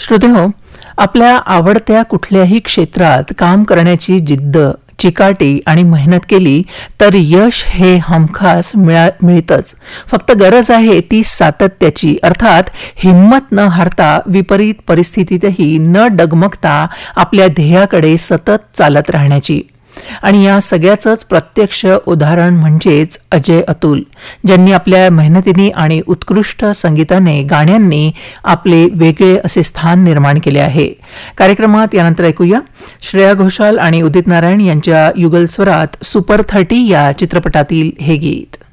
श्रोतेहो, आपल्या आवडत्या कुठल्याही क्षेत्रात काम करण्याची जिद्द, चिकाटी आणि मेहनत केली तर यश हे हमखास मिळतच. फक्त गरज आहे ती सातत्याची, अर्थात हिम्मत न हारता विपरीत परिस्थितीतही न डगमगता आपल्या ध्येयाकडे सतत चालत राहण्याची. आणि या सगळ्याचंच प्रत्यक्ष उदाहरण म्हणजेच अजय अतुल, ज्यांनी आपल्या मेहनतीने आणि उत्कृष्ट संगीताने, गाण्यांनी आपले वेगळे असे स्थान निर्माण केले आहे. कार्यक्रमात यानंतर ऐकूया श्रेया घोषाल आणि उदित नारायण यांच्या युगल स्वरात सुपर 30 या चित्रपटातील हे गीत.